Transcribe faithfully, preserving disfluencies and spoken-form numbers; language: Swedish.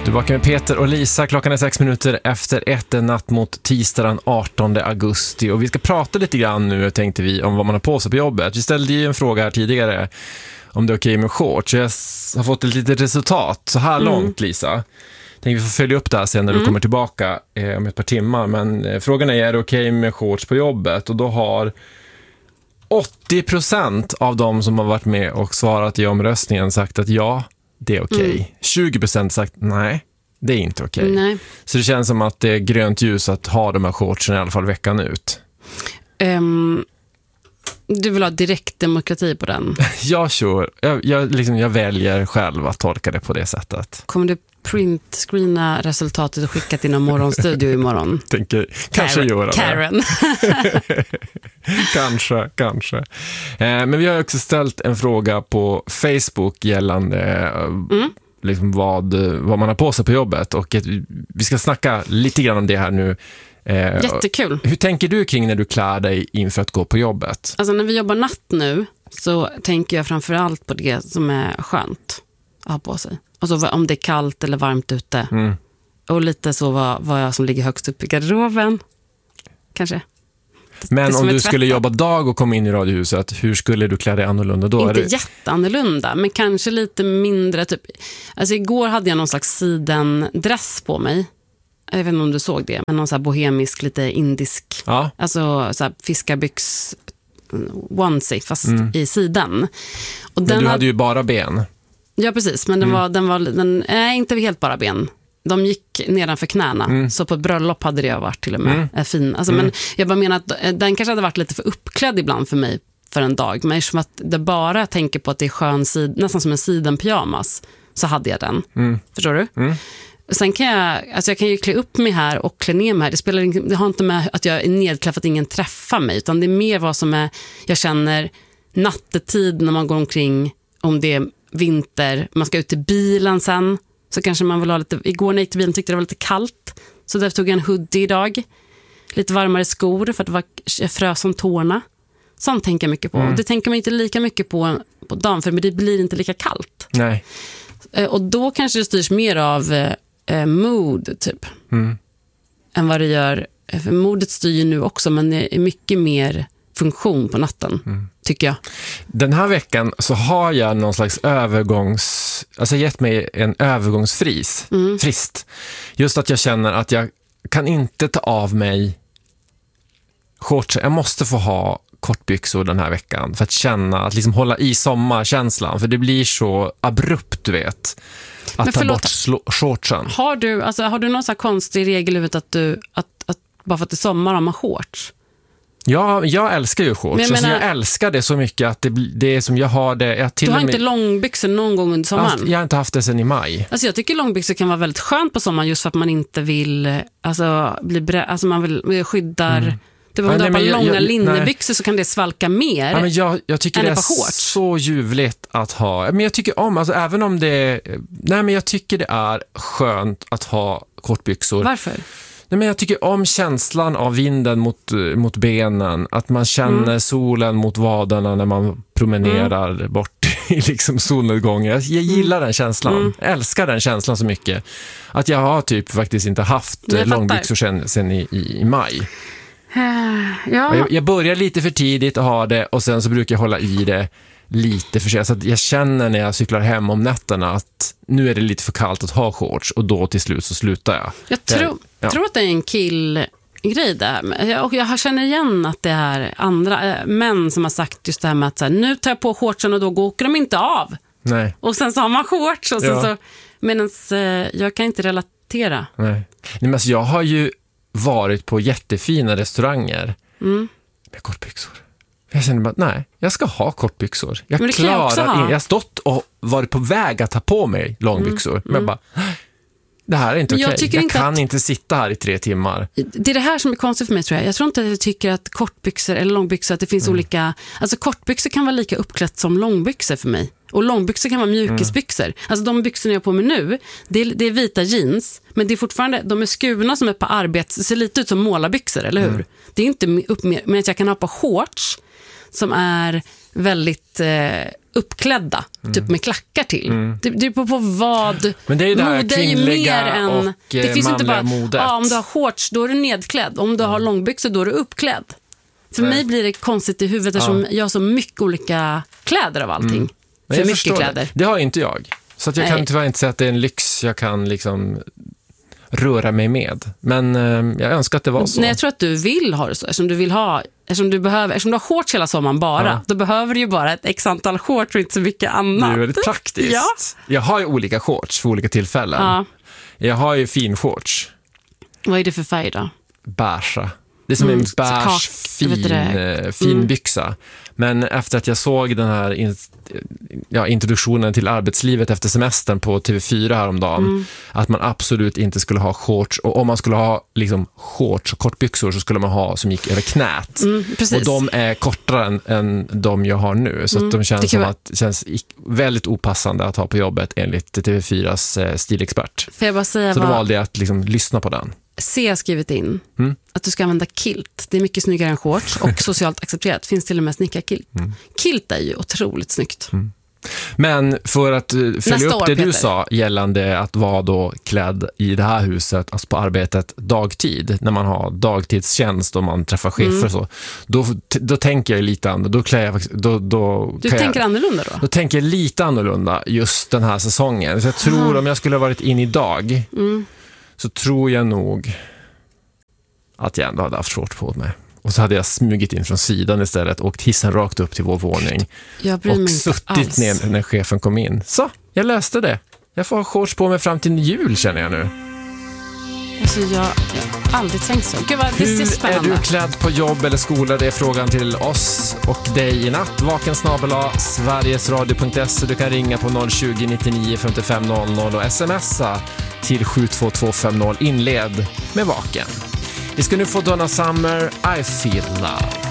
Du vaknar med Peter och Lisa. Klockan är sex minuter efter ett, en natt mot tisdag den artonde augusti. Och vi ska prata lite grann nu, tänkte vi, om vad man har på sig på jobbet. Vi ställde ju en fråga här tidigare om det är okej med shorts. Jag har fått ett litet resultat så här mm. långt, Lisa. Tänker vi får följa upp det här sen när mm. du kommer tillbaka eh, om ett par timmar. Men eh, frågan är, är det okej med shorts på jobbet? Och då har åttio procent av de som har varit med och svarat i omröstningen sagt att ja, det är okej. Mm. tjugo procent sagt nej, det är inte okej. Nej. Så det känns som att det är grönt ljus att ha de här shortsen i alla fall veckan ut. Um, du vill ha direkt demokrati på den? Ja, sure. Jag, jag, liksom, jag väljer själv att tolka det på det sättet. Kommer du printscreena resultatet och skicka till någon morgonstudio imorgon? Tänker, kanske Karen. göra det. Karen. kanske, kanske. Eh, men vi har också ställt en fråga på Facebook gällande eh, mm. liksom vad, vad man har på sig på jobbet. Och ett, vi ska snacka lite grann om det här nu. Eh, Jättekul. Hur tänker du kring när du klär dig inför att gå på jobbet? Alltså när vi jobbar natt nu så tänker jag framförallt på det som är skönt att ha på sig. Alltså om det är kallt eller varmt ute. Mm. Och lite så vad, vad jag som ligger högst upp i garderoben. Kanske. Men om du skulle jobba dag och komma in i radiohuset, hur skulle du klä dig annorlunda då? Inte är det... jätteannorlunda, men kanske lite mindre. Typ. Alltså igår hade jag någon slags sidendress på mig. Jag vet inte om du såg det, men någon så här bohemisk, lite indisk. Ja. Alltså så här fiskarbyx onesie fast mm. i sidan. Och men den du hade hade ju bara ben. Ja, precis. Men den mm. var, den var den, nej, inte helt bara ben. De gick nedanför knäna. Mm. Så på ett bröllop hade det varit till och med mm. fin. Alltså, mm. Men jag bara menar att den kanske hade varit lite för uppklädd ibland för mig för en dag. Men eftersom att det bara tänker på att det är skön sid, nästan som en sidenpyjamas, så hade jag den. Mm. Förstår du? Mm. Sen kan jag, alltså jag kan ju klä upp mig här och klä ner mig här. Det, spelar, det har inte med att jag är nedklädd för att ingen träffar mig. Utan det är mer vad som är, jag känner nattetid när man går omkring, om det är vinter, man ska ut till bilen sen, så kanske man vill ha lite, igår när jag gick till bilen tyckte det var lite kallt, så därför tog jag en hoodie idag, lite varmare skor för att det var, jag frös om tårna. Sånt tänker jag mycket på. Mm. Och det tänker man inte lika mycket på på dagen, för det blir inte lika kallt. Nej. Och då kanske det styrs mer av eh, mood typ mm. än vad det gör, för modet styr nu också, men det är mycket mer funktion på natten, mm. tycker jag. Den här veckan så har jag någon slags övergångs... Alltså gett mig en övergångsfris. Mm. Frist. Just att jag känner att jag kan inte ta av mig shorts. Jag måste få ha kortbyxor den här veckan för att känna, att liksom hålla i sommarkänslan. För det blir så abrupt, du vet. Att Men förlåt, ta bort sl- shortsen. Har du, alltså, har du någon så här konstig regel ut att du, att, att bara för att det är sommar har man shorts? Ja, jag älskar ju shorts. Men jag, menar, alltså jag älskar det så mycket att det, det är som jag har det. Jag till du har med, inte långbyxor någon gång under sommaren? Jag har inte haft det sedan i maj. Alltså jag tycker långbyxor kan vara väldigt skönt på sommaren just för att man inte vill, alltså, bli brä- alltså man vill skyddar... Mm. Det var om du har bara långa jag, linnebyxor så kan det svalka mer. Ja, men jag, jag tycker det är shorts. Så ljuvligt att ha. Men jag tycker om, alltså även om det... Nej, men jag tycker det är skönt att ha kortbyxor. Varför? Nej, men jag tycker om känslan av vinden mot, mot benen. Att man känner mm. solen mot vaderna när man promenerar mm. bort i liksom solnedgången. Jag, jag gillar mm. den känslan. Mm. Jag älskar den känslan så mycket. Att jag har typ faktiskt inte haft långbyxor sen, sen i, i, i maj. Ja. Jag, jag börjar lite för tidigt att ha det och sen så brukar jag hålla i det lite för sig. Så att jag känner när jag cyklar hem om nätterna att nu är det lite för kallt att ha shorts och då till slut så slutar jag. Jag tro, ja. tror att det är en killgrej där. Och jag känner igen att det är andra äh, män som har sagt just det här med att så här, nu tar jag på shortsen och då går, åker de inte av. Nej. Och sen så har man shorts och sen ja. så, medans äh, jag kan inte relatera. Nej. Nej, men alltså, jag har ju varit på jättefina restauranger mm. med kortbyxor. Jag känner bara, nej, jag ska ha kortbyxor. Jag men det kan jag också ha. In, jag har stått och varit på väg att ta på mig långbyxor. Mm. Men jag bara, det här är inte okej. Okay. Jag, jag kan att... inte sitta här i tre timmar. Det är det här som är konstigt för mig, tror jag. Jag tror inte att jag tycker att kortbyxor eller långbyxor, att det finns mm. olika... Alltså kortbyxor kan vara lika uppklätt som långbyxor för mig. Och långbyxor kan vara mjukisbyxor. Mm. Alltså de byxorna jag har på mig nu, det är, det är vita jeans. Men det är fortfarande, de är skurna som är på arbets... Det ser lite ut som målarbyxor, eller hur? Mm. Det är inte upp med, men att jag kan ha på shorts som är väldigt eh, uppklädda, mm. typ med klackar till. Mm. Det, det är på, på vad... Men det är ju det här mode kvinnliga är än, och det finns inte bara, modet. Ja, om du har shorts, då är du nedklädd. Om du har långbyxor, då är du uppklädd. För Nej. mig blir det konstigt i huvudet eftersom ja. jag har så mycket olika kläder av allting. Mm. För mycket kläder. Det. det har inte jag. Så att jag Nej. kan tyvärr inte säga att det är en lyx jag kan liksom röra mig med. Men eh, jag önskar att det var så. Nej, jag tror att du vill ha det så. Eftersom du vill ha, eftersom du behöver, eftersom du har shorts hela sommaren bara, ja. då behöver du ju bara ett x antal shorts och inte så mycket annat. Det är väldigt praktiskt. Ja. Jag har ju olika shorts för olika tillfällen. Ja. Jag har ju fin shorts. Vad är det för färg då? Beiga. Det är som mm, en beige fin, fin mm. byxa. Men efter att jag såg den här in, ja, introduktionen till arbetslivet efter semestern på T V fyra häromdagen, mm. att man absolut inte skulle ha shorts, och om man skulle ha liksom shorts och kortbyxor så skulle man ha som gick över knät. Mm, och de är kortare än, än de jag har nu, så mm, att de känns som att känns väldigt opassande att ha på jobbet enligt T V fyras eh, stilexpert. Får jag bara säga så vad... då valde jag att liksom lyssna på den. C har skrivit in mm. att du ska använda kilt. Det är mycket snyggare än shorts och socialt accepterat. Finns till och med snickarkilt. Mm. Kilt är ju otroligt snyggt. Mm. Men för att uh, följa Nästa upp år, det Peter. du sa gällande att vara då klädd i det här huset, alltså på arbetet dagtid, när man har dagtidstjänst och man träffar chefer mm. och så, då, då tänker jag lite annorlunda. Då klär jag, då, då du tänker jag, annorlunda då? Då tänker jag lite annorlunda just den här säsongen. Så jag tror ah. om jag skulle ha varit in idag mm. så tror jag nog att jag ändå hade haft shorts på mig. Och så hade jag smugit in från sidan istället och åkt hissen rakt upp till vår våning. Jag bryr mig och suttit alls. ner när chefen kom in. Så, jag löste det. Jag får ha shorts på mig fram till jul, känner jag nu. Alltså, jag, jag har aldrig tänkt så. Gud, vad, Hur det är spännande. är du klädd på jobb eller skola? Det är frågan till oss och dig i natt. Vaken snabel-a sverigesradio punkt se. Du kan ringa på noll tjugo, nittionio, femtiofem noll noll och smsa till sju två två fem noll. Inled med Vaken. Vi ska nu få Donna Summer, I Feel Love.